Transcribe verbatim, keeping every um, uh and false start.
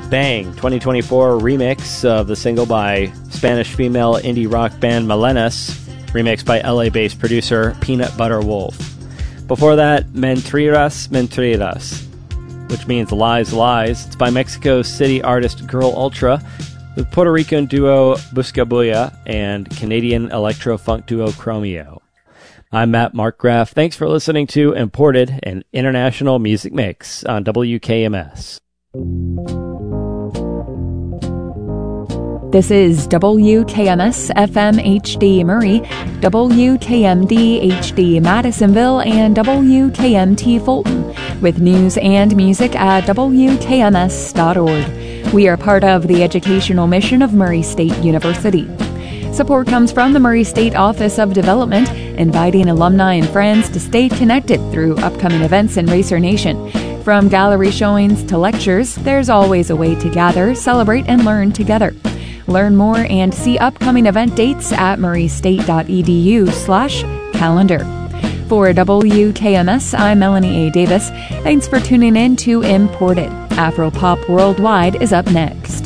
Bang, twenty twenty-four remix of the single by Spanish female indie rock band Melenas, remixed by L A-based producer Peanut Butter Wolf. Before that, Mentiras, Mentiras, which means lies, lies. It's by Mexico City artist Girl Ultra, with Puerto Rican duo Buscabulla and Canadian electro-funk duo Chromeo. I'm Matt Markgraf. Thanks for listening to Imported, an international music mix on W K M S. This is W K M S F M H D Murray, W K M D H D Madisonville, and W K M T Fulton, with news and music at W K M S dot org. We are part of the educational mission of Murray State University. Support comes from the Murray State Office of Development, inviting alumni and friends to stay connected through upcoming events in Racer Nation. From gallery showings to lectures, there's always a way to gather, celebrate, and learn together. Learn more and see upcoming event dates at murraystate.edu slash calendar. For W K M S, I'm Melanie A. Davis. Thanks for tuning in to Imported. Afro Pop Worldwide is up next.